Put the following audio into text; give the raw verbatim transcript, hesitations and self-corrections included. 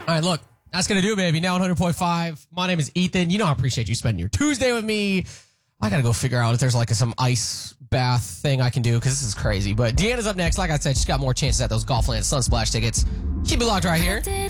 All right, look, that's going to do it, baby. Now one hundred point five. My name is Ethan. You know I appreciate you spending your Tuesday with me. I got to go figure out if there's like a, some ice bath thing I can do because this is crazy. But Deanna's up next. Like I said, she's got more chances at those Golfland Sunsplash tickets. Keep it locked right here.